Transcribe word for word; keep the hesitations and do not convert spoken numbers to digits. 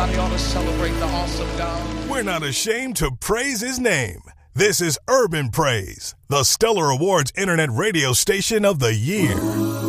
Somebody ought to celebrate the awesome God. We're not ashamed to praise his name. This is Urban Praise, the Stellar Awards Internet radio station of the year.